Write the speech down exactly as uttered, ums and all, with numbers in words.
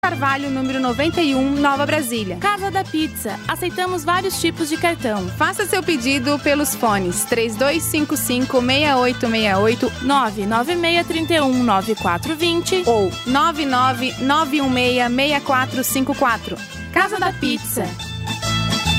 Carvalho, número noventa e um, Nova Brasília. Casa da Pizza. Aceitamos vários tipos de cartão. Faça seu pedido pelos fones três dois cinco cinco, seis oito seis oito, nove nove seis três um, nove quatro dois zero ou nove nove nove um seis, seis quatro cinco quatro. Casa da Pizza.